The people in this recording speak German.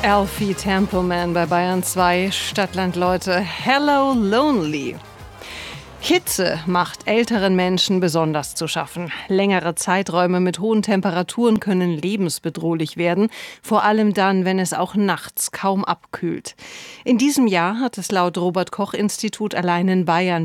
Alfie Templeman bei Bayern 2, Stadtlandleute, Hello Lonely. Hitze macht älteren Menschen besonders zu schaffen. Längere Zeiträume mit hohen Temperaturen können lebensbedrohlich werden, vor allem dann, wenn es auch nachts kaum abkühlt. In diesem Jahr hat es laut Robert-Koch-Institut allein in Bayern